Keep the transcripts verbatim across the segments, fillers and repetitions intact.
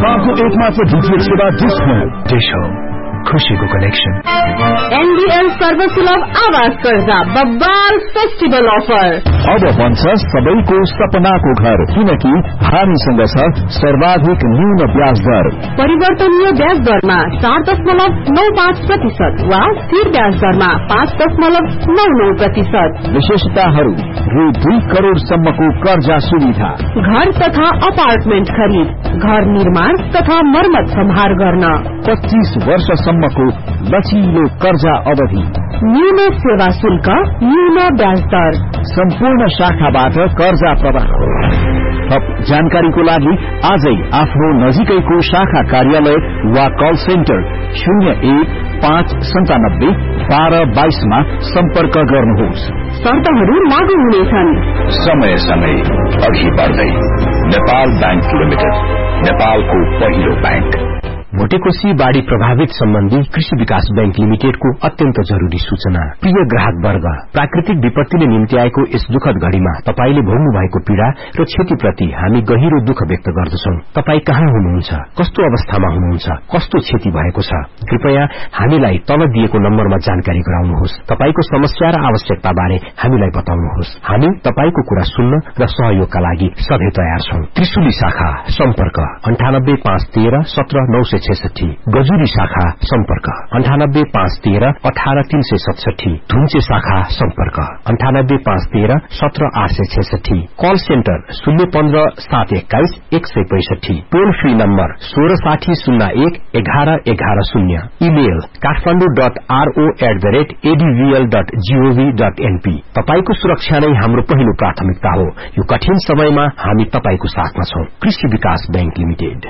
सालको एक मात्र डीटीएच सेवा डिश होम। डिश होम, खुशीको कनेक्सन। एनबीएल सर्वसुलभ आवास कर्जा बब्बाल फेस्टिभल अफर। अब बन्छ सबैको सपनाको घर, किनकि हामीसँग छ सर्वाधिक न्यून ब्याज दर। परिवर्तनीय ब्याज दरमा चार दशमलव नौ पाँच प्रतिशत वा स्थिर ब्याज दरमा पाँच दशमलव नौ नौ प्रतिशत। विशेषताहरू रु दुई करोड़सम्मको कर्जा सुविधा, घर तथा अपार्टमेन्ट खरिद, घर निर्माण तथा मर्मत सम्हार गर्न, पच्चीस वर्षसम्मको लचिलो कर्जा अवधि, न्यून सेवा शुल्क, न्यून ब्याज दर, सम्पूर्ण शाखाबाट कर्जा प्रवाह। थप जानकारीको लागि आजै आफ्नो नजिकैको शाखा कार्यालय वा कल सेन्टर शून्य एक पाँच सन्तानब्बे बाह्र बाइसमा सम्पर्क गर्नुहोस्। शर्तहरू लागू हुनेछन्। समय समय अघि बढ्दै नेपाल बैंक लिमिटेड, नेपालको पहिलो बैंक। भोटेकोशी बाढ़ी प्रभावित सम्बन्धी कृषि विकास बैंक लिमिटेडको अत्यन्त जरूरी सूचना। प्रिय ग्राहक वर्ग, प्राकृतिक विपत्तिले निम्ति आएको यस दुखद घड़ीमा तपाईले भोग्नु भएको पीड़ा र क्षतिप्रति हामी गहिरो दुःख व्यक्त गर्दछौं। तपाई कहाँ हुनुहुन्छ, कस्तो अवस्थामा हुनुहुन्छ, कस्तो क्षति भएको छ, कृपया हामीलाई तल दिएको नम्बरमा जानकारी गराउनुहोस्। तपाईको समस्या र आवश्यकता बारे हामीलाई बताउनुहोस्। हामी तपाईको कुरा सुन्न र सहयोगका लागि सधैं तयार छौं। त्रिशुली शाखा सम्पर्क अन्ठानब्बे पाँच तेह्र सत्र नौ सय छेसठी, गजुरी शाखा सम्पर्क अन्ठानब्बे पाँच तेह्र अठार तीन सय सतसठी, धुन्चे शाखा सम्पर्क अन्ठानब्बे पाँच तेह्र सत्र आठ सय छेसठी, कल सेन्टर शून्य पन्ध्र सात एक्काइस एक सय पैसठी, टोल फ्री नम्बर सोह्र साठी शून्य एक एघार एघार शून्य, email Kathmandu dot RO at the rate एडीभीएल dot gov dot NP. तपाईको सुरक्षा नै हाम्रो पहिलो प्राथमिकता हो। यो कठिन समयमा हामी तपाईको साथमा छौं। कृषि विकास बैंक लिमिटेड।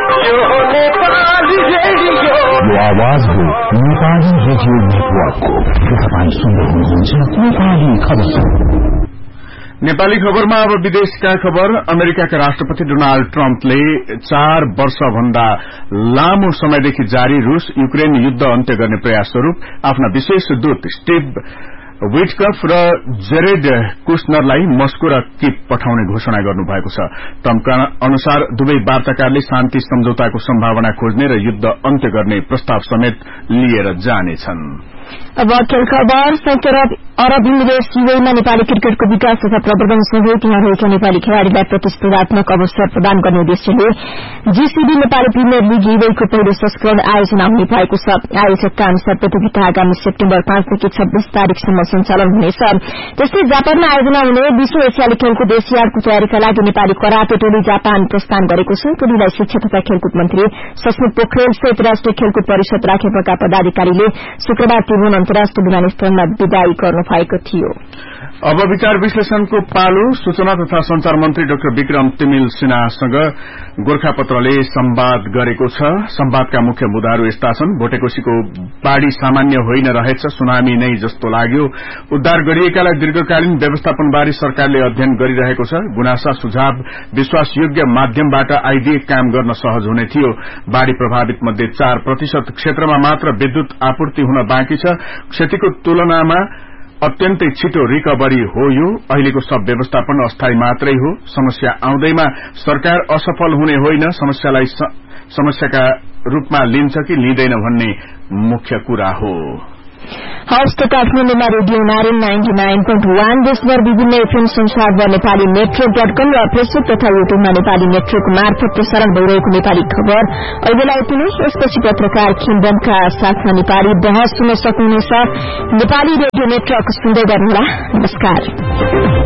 यो आवाज हो नेपाली रेडियो नेटवर्कको। तपाईं सुन्दै हुनुहुन्छ नेपाली खबर। नेपाली खबरमा अब विदेशका खबर। अमेरिकाका राष्ट्रपति डोनाल्ड ट्रम्पले चार वर्ष भन्दा लामो समयदेखि जारी रूस युक्रेन युद्ध अन्त्य गर्ने प्रयास स्वरूप आफ्ना विशेष दूत स्टिभ विटकफ र जेरेड कुशनरलाई मस्को र किप पठाउने घोषणा गर्नुभएको छ। ट्रम्पका अनुसार दुवै वार्ताकारले शान्ति सम्झौताको सम्भावना खोज्ने र युद्ध अन्त्य गर्ने प्रस्ताव समेत लिएर जानेछन्। अब खेल खबर। संयुक्त अरब इमिरेट्स युएईमा नेपाली क्रिकेटको विकास तथा प्रवर्धन सहित यहाँ रहेका नेपाली खेलाड़ीलाई प्रतिस्पर्धात्मक अवसर प्रदान गर्ने उद्देश्यले जीसीबी नेपाली प्रिमियर लीग युएईको पहिलो संस्करण आयोजना हुने भएको छ। आयोजकका अनुसार प्रतियोगिता आगामी सेप्टेम्बर पाँचदेखि छब्बीस तारीकसम्म सञ्चालन हुनेछ। त्यस्तै जापानमा आयोजना हुने विश्व एसियाली खेलकुद एसियाडको तयारीका लागि नेपाली कराते टोली जापान प्रस्थान गरेको छ। टोलीलाई शिक्षा तथा खेलकुद मन्त्री सस्मित पोखरेल सहित राष्ट्रिय खेलकुद परिषद राखेपका पदाधिकारीले शुक्रबार त्रिभुवन अन्तर्राष्ट्रिय विमानस्थलमा विदाई गर्नु भएको थियो। अब विचार विश्लेषणको पालो। सूचना तथा संचार मन्त्री डाक्टर विक्रम तिमिल सिन्हासँग गोर्खापत्रले संवाद गरेको छ। संवादका मुख्य मुद्दाहरू यस्ता छन्। भोटेकोशीको बाढ़ी सामान्य होइन रहेछ, सुनामी नै जस्तो लाग्यो। उद्धार गरिएकालाई दीर्घकालीन व्यवस्थापनबारे सरकारले अध्ययन गरिरहेको छ। गुनासा सुझाव विश्वासयोग्य माध्यमबाट आइदिए काम गर्न सहज हुने थियो। बाढ़ी प्रभावित मध्ये चार प्रतिशत क्षेत्रमा मात्र विद्युत आपूर्ति हुन बाँकी छ। क्षतिको तुलनामा अत्यन्तै छिटो रिकभरी हो। यो अहिलेको सब व्यवस्थापन अस्थायी मात्रै हो। समस्या आउँदैमा सरकार असफल हुने होइन, समस्यालाई समस्याका रूपमा लिन्छ कि लिँदैन भन्ने मुख्य कुरा हो। हवस् त काठमाडौँमा radio Narayan ninety nine point one देशभर विभिन्न एफएम संसारभर नेपाली नेटवर्क डट कम र फेसबुक तथा युट्युबमा नेपाली नेटवर्क मार्फत प्रसारण भइरहेको नेपाली खबर अहिलेलाई यति नै। यसपछि पत्रकार खिम्बमका साथमा नेपाली बहस सुन्न सक्नुहुनेछ। नेपाली रेडियो नेटवर्क सुन्दै गर्नुहोला। नमस्कार।